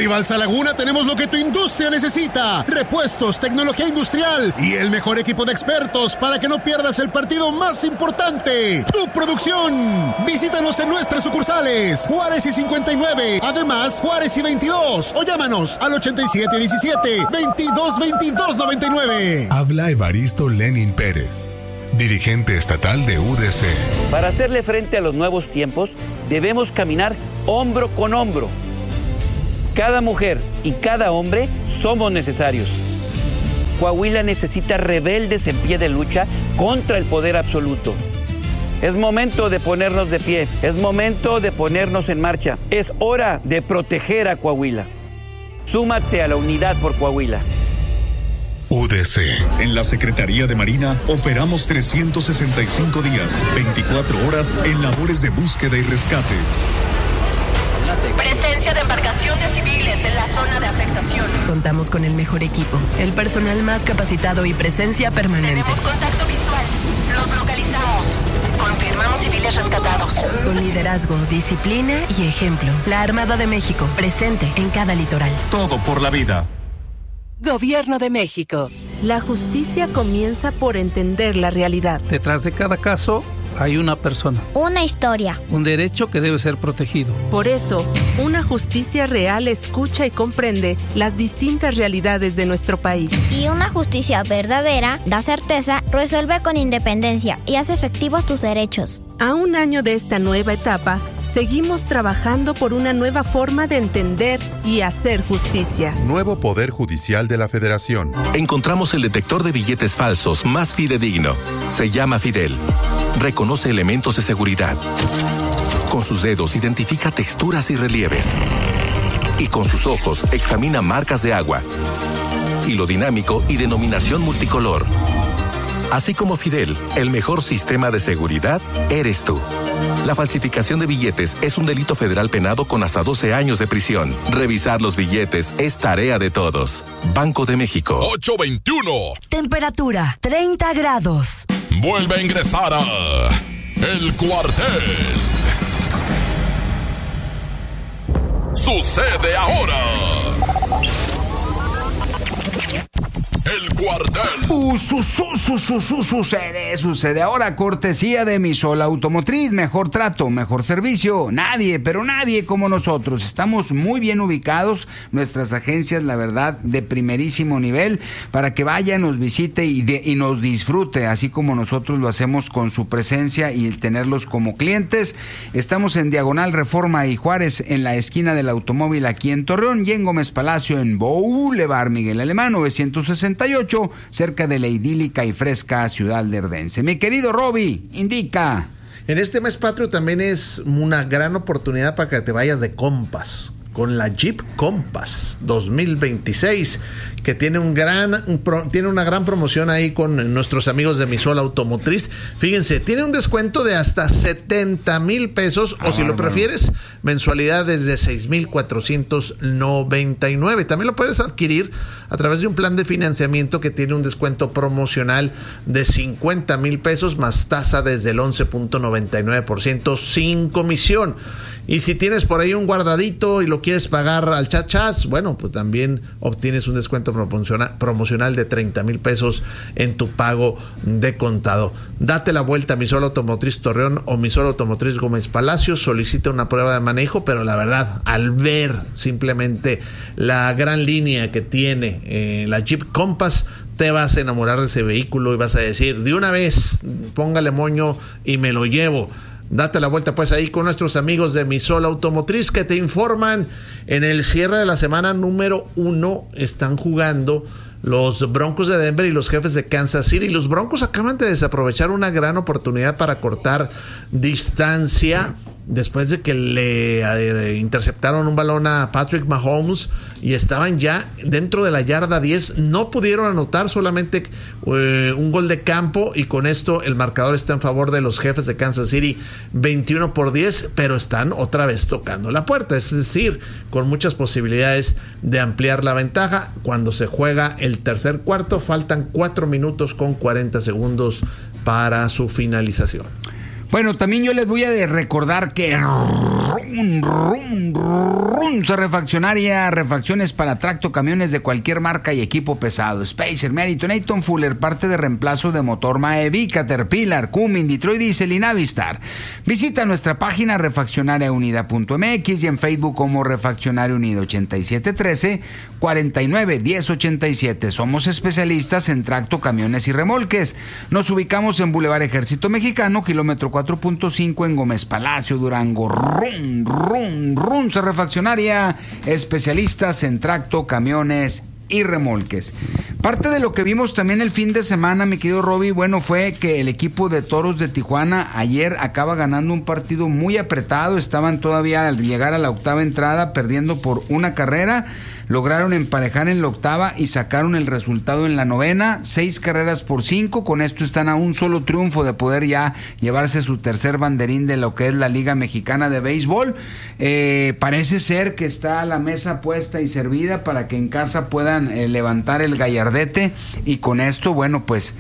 Balsa Laguna tenemos lo que tu industria necesita: repuestos, tecnología industrial y el mejor equipo de expertos para que no pierdas el partido más importante, tu producción. Visítanos en nuestras sucursales Juárez y 59, además Juárez y 22, o llámanos al 8717-222299. Habla Evaristo Lenin Pérez, dirigente estatal de UDC. Para hacerle frente a los nuevos tiempos, debemos caminar hombro con hombro. Cada mujer y cada hombre somos necesarios. Coahuila necesita rebeldes en pie de lucha contra el poder absoluto. Es momento de ponernos de pie, es momento de ponernos en marcha. Es hora de proteger a Coahuila. Súmate a la unidad por Coahuila. UDC. En la Secretaría de Marina operamos 365 días, 24 horas en labores de búsqueda y rescate. Presencia de embarcaciones civiles en la zona de afectación. Contamos con el mejor equipo, el personal más capacitado y presencia permanente. Tenemos contacto visual. Los localizamos. Confirmamos civiles rescatados. Con liderazgo, disciplina y ejemplo. La Armada de México, presente en cada litoral. Todo por la vida. Gobierno de México. La justicia comienza por entender la realidad. Detrás de cada caso hay una persona. Una historia. Un derecho que debe ser protegido. Por eso, una justicia real escucha y comprende las distintas realidades de nuestro país. Y una justicia verdadera da certeza, resuelve con independencia y hace efectivos tus derechos. A un año de esta nueva etapa, seguimos trabajando por una nueva forma de entender y hacer justicia. Nuevo Poder Judicial de la Federación. Encontramos el detector de billetes falsos más fidedigno. Se llama Fidel. Reconoce elementos de seguridad. Con sus dedos identifica texturas y relieves. Y con sus ojos examina marcas de agua, hilo dinámico y denominación multicolor. Así como Fidel, el mejor sistema de seguridad eres tú. La falsificación de billetes es un delito federal penado con hasta 12 años de prisión. Revisar los billetes es tarea de todos. Banco de México. 821. Temperatura 30 grados. Vuelve a ingresar a El Cuartel. Sucede ahora. El Cuartel. Sucede ahora, cortesía de Misol Automotriz. Mejor trato, mejor servicio. Nadie, pero nadie como nosotros. Estamos muy bien ubicados. Nuestras agencias, la verdad, de primerísimo nivel, para que vaya, nos visite y nos disfrute, así como nosotros lo hacemos con su presencia y el tenerlos como clientes. Estamos en Diagonal Reforma y Juárez, en la esquina del automóvil aquí en Torreón, y en Gómez Palacio, en Boulevard Miguel Alemán 968, cerca de la idílica y fresca ciudad lerdense. Mi querido Roby, indica. En este mes patrio también es una gran oportunidad para que te vayas de compas con la Jeep Compass 2026, que tiene una gran promoción ahí con nuestros amigos de Misol Automotriz. Fíjense, tiene un descuento de hasta 70,000 pesos, o si lo prefieres, mensualidad desde 6,499. También lo puedes adquirir a través de un plan de financiamiento que tiene un descuento promocional de 50,000 pesos más tasa desde el 11.99% sin comisión. Y si tienes por ahí un guardadito y lo quieres pagar al chachas, bueno, pues también obtienes un descuento promocional de 30,000 pesos en tu pago de contado. Date la vuelta a Misol Automotriz Torreón o Misol Automotriz Gómez Palacio, solicita una prueba de manejo, pero la verdad, al ver simplemente la gran línea que tiene la Jeep Compass, te vas a enamorar de ese vehículo y vas a decir, de una vez, póngale moño y me lo llevo. Date la vuelta pues ahí con nuestros amigos de Misol Automotriz, que te informan en el cierre de la semana número 1 están jugando los Broncos de Denver y los Jefes de Kansas City. Los Broncos acaban de desaprovechar una gran oportunidad para cortar distancia después de que le interceptaron un balón a Patrick Mahomes y estaban ya dentro de la yarda 10. No pudieron anotar, solamente un gol de campo, y con esto el marcador está en favor de los Jefes de Kansas City 21-10, pero están otra vez tocando la puerta, es decir, con muchas posibilidades de ampliar la ventaja. Cuando se juega el tercer cuarto, faltan 4 minutos con 40 segundos para su finalización. Bueno, también yo les voy a recordar que Runza Refaccionaria, refacciones para tracto, camiones de cualquier marca y equipo pesado. Spacer, Meriton, Eaton Fuller, parte de reemplazo de motor Maevi, Caterpillar, Cummins, Detroit Diesel y Navistar. Visita nuestra página refaccionariaunida.mx y en Facebook como Refaccionaria Unida 8713-491087. Somos especialistas en tracto, camiones y remolques. Nos ubicamos en Boulevard Ejército Mexicano, kilómetro 4.5 en Gómez Palacio, Durango. Runza Refaccionaria, especialistas en tracto, camiones y remolques. Parte de lo que vimos también el fin de semana, mi querido Roby, bueno, fue que el equipo de Toros de Tijuana ayer acaba ganando un partido muy apretado. Estaban todavía al llegar a la octava entrada perdiendo por una carrera. Lograron emparejar en la octava y sacaron el resultado en la novena, 6-5. Con esto están a un solo triunfo de poder ya llevarse su tercer banderín de lo que es la Liga Mexicana de Béisbol. Parece ser que está la mesa puesta y servida para que en casa puedan levantar el gallardete y con esto, bueno, pues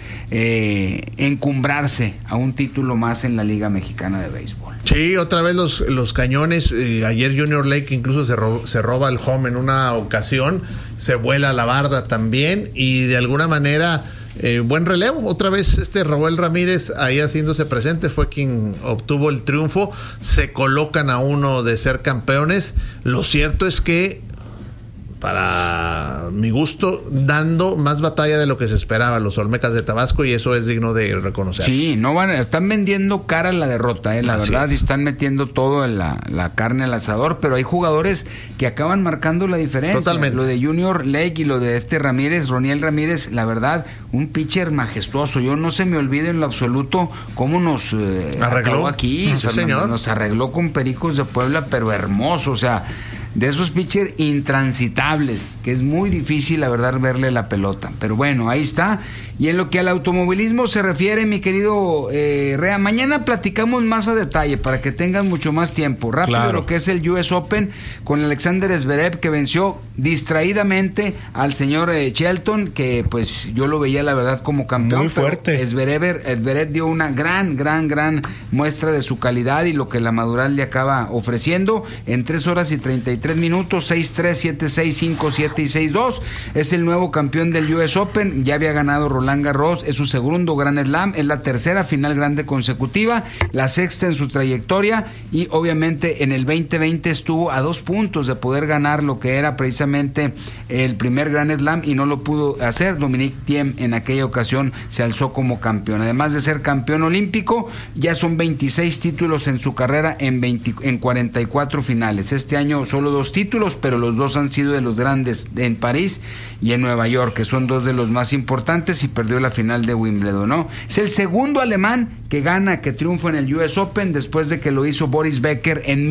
encumbrarse a un título más en la Liga Mexicana de Béisbol. Sí, otra vez los cañones. Ayer Junior Lake incluso se roba el home en una ocasión, se vuela la barda también y de alguna manera buen relevo. Otra vez Raúl Ramírez ahí haciéndose presente fue quien obtuvo el triunfo. Se colocan a uno de ser campeones. Lo cierto es que para mi gusto, dando más batalla de lo que se esperaba los Olmecas de Tabasco, y eso es digno de reconocer. Sí, están vendiendo cara la derrota, la Así verdad, es. y están metiendo todo en la carne al asador, pero hay jugadores que acaban marcando la diferencia. Totalmente. Lo de Junior Lake y lo de Ramírez, Roniel Ramírez, la verdad, un pitcher majestuoso. Yo no se me olvide en lo absoluto cómo nos arregló aquí, Sí, Fernando, señor. nos arregló con Pericos de Puebla, pero hermoso, o sea, de esos pitchers intransitables, que es muy difícil, la verdad, verle la pelota. Pero bueno, ahí está. Y en lo que al automovilismo se refiere, mi querido Rea, mañana platicamos más a detalle para que tengan mucho más tiempo. Rápido, Claro. lo que es el US Open con Alexander Zverev, que venció distraídamente al señor Shelton, que pues yo lo veía, la verdad, como campeón. Muy fuerte. Pero Zverev dio una gran muestra de su calidad y lo que la madurez le acaba ofreciendo en 3 horas y 33 minutos, 6-3, 7-6, 5-7 y 6-2. Es el nuevo campeón del US Open. Ya había ganado Roland Garros, es su segundo Grand Slam, es la tercera final grande consecutiva, la sexta en su trayectoria, y obviamente en el 2020 estuvo a 2 puntos de poder ganar lo que era precisamente el primer Grand Slam y no lo pudo hacer. Dominique Thiem en aquella ocasión se alzó como campeón. Además de ser campeón olímpico, ya son 26 títulos en su carrera en 44 finales. Este año solo 2 títulos, pero los 2 han sido de los grandes en París y en Nueva York, que son 2 de los más importantes, y perdió la final de Wimbledon, ¿no? Es el segundo alemán que triunfa en el US Open después de que lo hizo Boris Becker en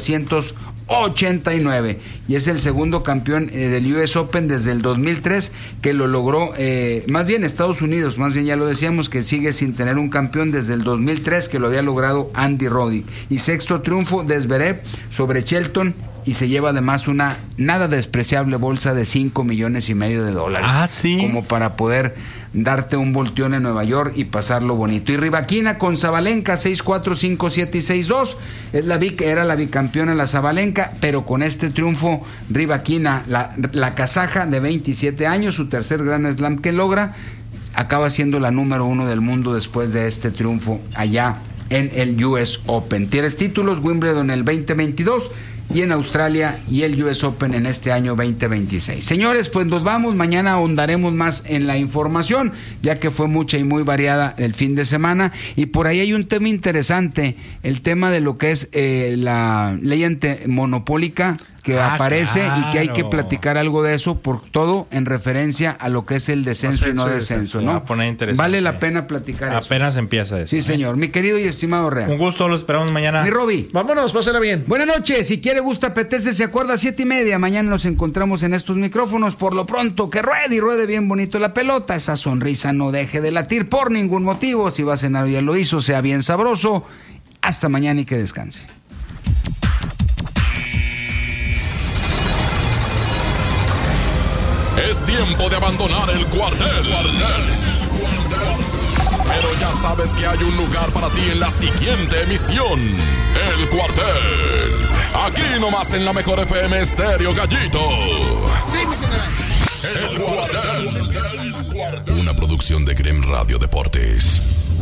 1989, y es el segundo campeón del US Open desde el 2003 que lo logró, más bien Estados Unidos, ya lo decíamos, que sigue sin tener un campeón desde el 2003 que lo había logrado Andy Roddick, y sexto triunfo de Zverev sobre Shelton, y se lleva además una nada despreciable bolsa de $5.5 millones de dólares. Ah, sí. Como para poder darte un volteón en Nueva York y pasarlo bonito. Y Rybakina con Sabalenka, 6-4, 5-7 y 6-2. Era la bicampeona la Sabalenka, pero con este triunfo, Rybakina, la kazaja de 27 años, su tercer Grand Slam que logra, acaba siendo la número 1 del mundo después de este triunfo allá en el US Open. 3 títulos, Wimbledon en el 2022 y en Australia, y el US Open en este año 2026. Señores, pues nos vamos. Mañana ahondaremos más en la información, ya que fue mucha y muy variada el fin de semana, y por ahí hay un tema interesante, el tema de lo que es la ley antimonopólica que aparece, claro. Y que hay que platicar algo de eso, por todo en referencia a lo que es el descenso y no descenso, Se va ¿no? a poner interesante. Vale la pena platicar eso. Apenas empieza eso. Sí, señor. Mi querido y estimado Real. Un gusto, lo esperamos mañana. Mi Roby. Vámonos, pásela bien. Buenas noches. Si quiere, gusta, apetece, se acuerda, 7:30. Mañana nos encontramos en estos micrófonos. Por lo pronto, que ruede y ruede bien bonito la pelota. Esa sonrisa no deje de latir por ningún motivo. Si va a cenar, ya lo hizo, sea bien sabroso. Hasta mañana y que descanse. Es tiempo de abandonar el cuartel. Pero ya sabes que hay un lugar para ti en la siguiente emisión. El Cuartel. Aquí nomás en la mejor FM Estéreo Gallito. El Cuartel. Una producción de Grem Radio Deportes.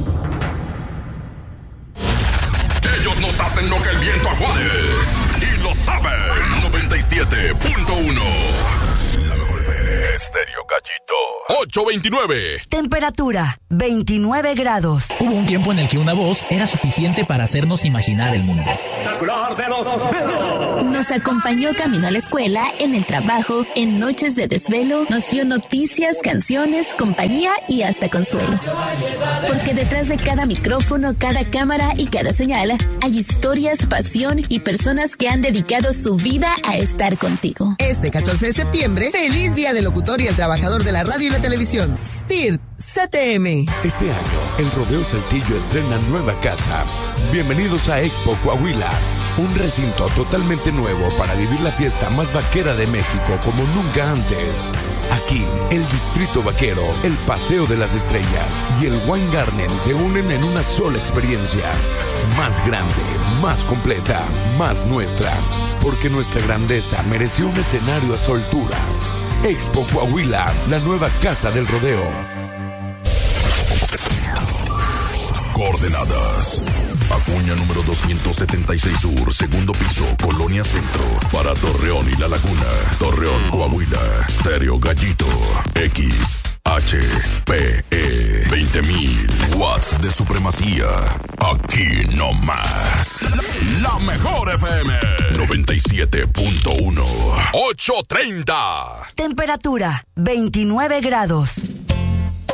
Ellos nos hacen lo que el viento a Juárez. Y lo saben. 97.1. La mejor FM Estéreo Gallito. 829. Temperatura 29 grados. Hubo un tiempo en el que una voz era suficiente para hacernos imaginar el mundo. Nos acompañó camino a la escuela, en el trabajo, en noches de desvelo, nos dio noticias, canciones, compañía y hasta consuelo. Porque detrás de cada micrófono, cada cámara y cada señal, hay historias, pasión y personas que han dedicado su vida a estar contigo. Este 14 de septiembre, feliz Día del Locutor y el Trabajador de la Radio y la Televisión. STIRT CTM. Este año, el Rodeo Saltillo estrena nueva casa. Bienvenidos a Expo Coahuila, un recinto totalmente nuevo para vivir la fiesta más vaquera de México como nunca antes. Aquí, el Distrito Vaquero, el Paseo de las Estrellas y el Wine Garden se unen en una sola experiencia. Más grande, más completa, más nuestra. Porque nuestra grandeza mereció un escenario a su altura. Expo Coahuila, la nueva casa del rodeo. Coordenadas: Acuña número 276 Sur, segundo piso, Colonia Centro. Para Torreón y La Laguna. Torreón, Coahuila. Estéreo Gallito. XHPE. 20,000 watts de supremacía. Aquí no más. La mejor FM. 97.1. 830. Temperatura 29 grados.